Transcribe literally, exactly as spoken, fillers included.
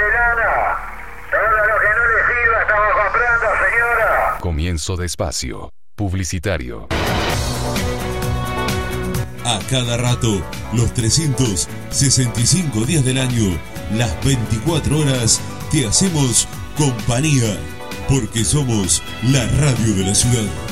de lana. Todo lo que no le sirva estamos comprando, señora. Comienzo de espacio publicitario. A cada rato, los trescientos sesenta y cinco días del año, las veinticuatro horas, te hacemos compañía, porque somos la radio de la ciudad.